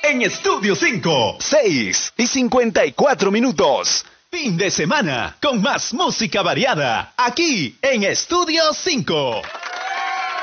en Estudio 5. 6:54. Fin de semana con más música variada aquí en Estudio 5.